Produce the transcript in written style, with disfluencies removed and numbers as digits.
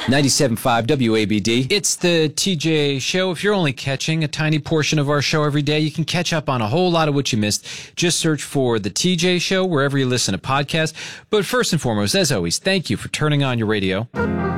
97.5 WABD. It's the TJ Show. If you're only catching a tiny portion of our show every day, you can catch up on a whole lot of what you missed. Just search for the TJ Show wherever you listen to podcasts. But first and foremost, as always, thank you for turning on your radio.